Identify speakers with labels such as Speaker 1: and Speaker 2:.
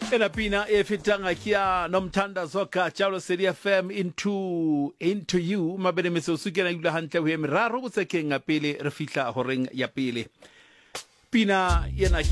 Speaker 1: Ena pina e fitanga kia nomtanda zoka chalo Seri FM into you mabene mesosuke na yula hantle we meraro botse kenga pele re fitla horeng ya pele pina yena